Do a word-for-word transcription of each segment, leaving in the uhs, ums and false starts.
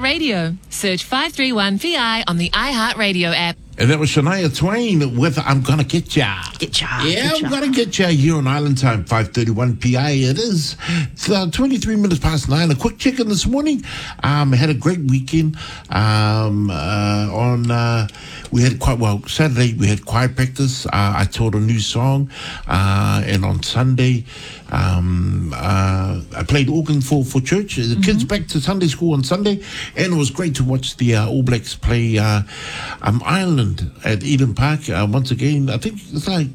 Radio. Search five three one P I on the iHeartRadio app. And that was Shania Twain with I'm Gonna Get Ya. Get ya. Yeah, get I'm ya. gonna get ya here on Island Time, five thirty-one P I. It is it's, uh, twenty-three minutes past nine. A quick check-in this morning. Um, had a great weekend. Um, uh, on uh, we had quite well Saturday. We had choir practice. Uh, I taught a new song, uh, and on Sunday, um, uh, I played organ for for church. The mm-hmm. kids back to Sunday school on Sunday, and it was great to watch the uh, All Blacks play uh, um, Ireland at Eden Park. Uh, once again, I think it's like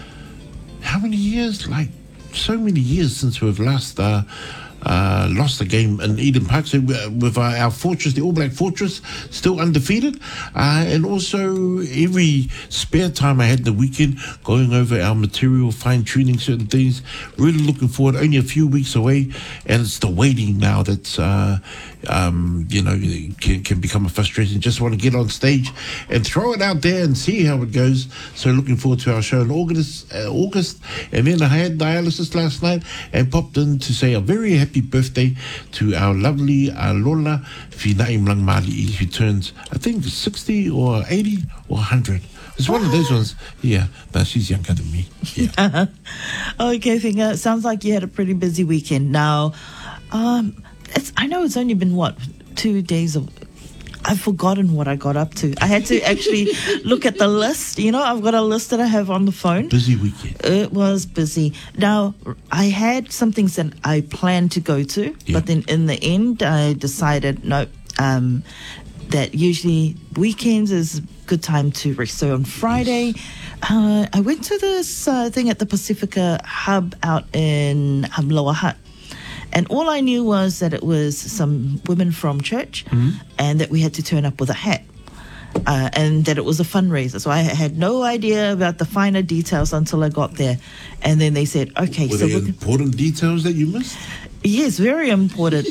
how many years? Like so many years since we've last uh, uh, lost the game in Eden Park. So uh, with uh, our fortress, the All Black Fortress, still undefeated, uh, and also every spare time I had the weekend going over our material, fine tuning certain things. Really looking forward. Only a few weeks away, and it's the waiting now that's uh, um, you know can, can become a frustration. Just want to get on stage and throw it out there and see how it goes. So looking forward to our show in August. Uh, August, and then I had dialysis last night and popped in to say a very happy birthday to our lovely uh, Lola Finai Mlangmali, who turns I think sixty or eighty or one hundred. It's one of those ones. Yeah, no, she's younger than me. Yeah. Okay, Finger. Sounds like you had a pretty busy weekend. Now, um, it's I know it's only been what two days of. I've forgotten what I got up to. I had to actually look at the list. You know, I've got a list that I have on the phone. Busy weekend. It was busy. Now, I had some things that I planned to go to, yeah. but then in the end, I decided, no, um, that usually weekends is a good time to rest. So on Friday, yes. uh, I went to this uh, thing at the Pacifica Hub out in um, Lower Hutt. And all I knew was that it was some women from church mm-hmm. and that we had to turn up with a hat uh, and that it was a fundraiser. So I had no idea about the finer details until I got there. And then they said, okay. Were so there we're important details that you missed? Yes, very important.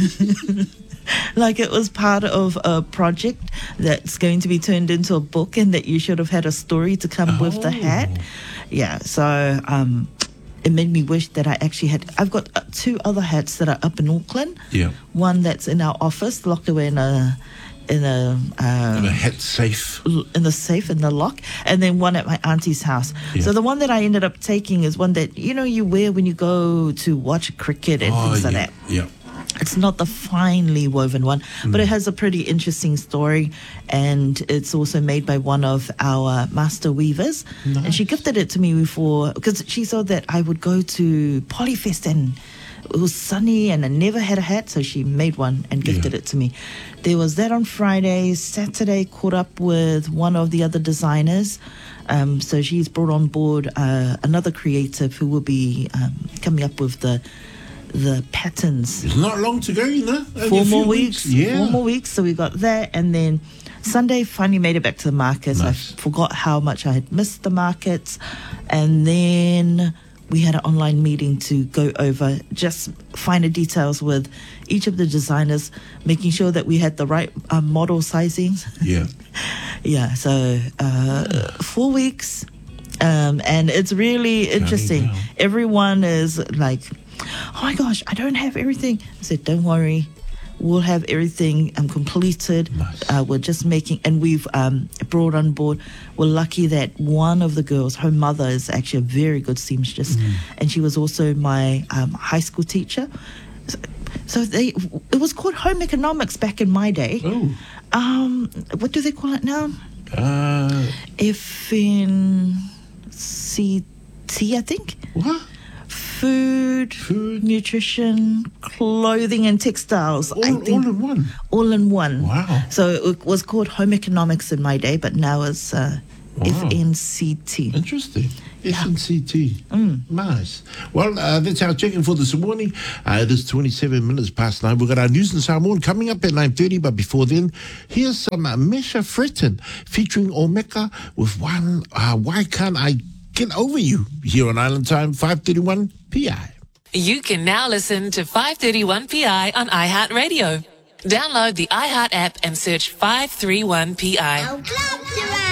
Like it was part of a project that's going to be turned into a book and that you should have had a story to come oh. with the hat. Yeah, so... um it made me wish that I actually had... I've got uh, two other hats that are up in Auckland. Yeah. One that's in our office, locked away in a... In a, uh, in a hat safe. In the safe, in the lock. And then one at my auntie's house. Yeah. So the one that I ended up taking is one that, you know, you wear when you go to watch cricket and oh, things like yeah, that. Yeah. It's not the finely woven one, mm. but it has a pretty interesting story, and it's also made by one of our master weavers. Nice. And she gifted it to me before, because she saw that I would go to Polyfest and it was sunny and I never had a hat, so she made one and gifted yeah. it to me. There was that on Friday. Saturday, caught up with one of the other designers. Um, so she's brought on board uh, another creative who will be um, coming up with the the patterns. It's not long to go, you know. Four more weeks. weeks. Yeah. Four more weeks. So we got that. And then Sunday, finally made it back to the markets. Nice. I forgot how much I had missed the markets. And then we had an online meeting to go over just finer details with each of the designers, making sure that we had the right uh, model sizings. Yeah. yeah. So uh, four weeks. Um, and it's really interesting. Everyone is like, oh my gosh, I don't have everything. I said, don't worry, we'll have everything um, completed. Nice. Uh, we're just making, and we've um, brought on board. We're lucky that one of the girls, her mother is actually a very good seamstress, mm. and she was also my um, high school teacher. So, so they, it was called home economics back in my day. Oh. Um, what do they call it now? Uh. F N C T, I think. What? Food, Food, nutrition, clothing and textiles. All, I think, all in one? All in one. Wow. So it was called home economics in my day, but now it's uh, wow. F N C T. Interesting. Yeah. F N C T. Mm. Nice. Well, uh, that's our check-in for this morning. Uh, it is twenty-seven minutes past nine. We've got our news and Samoan coming up at nine thirty, but before then, here's some uh, Mesha Fretton featuring Omeka with one, uh, Why Can't I Get Over You, here on Island Time, five thirty-one P I. You can now listen to five thirty-one P I on iHeartRadio. Download the iHeart app and search five thirty-one P I.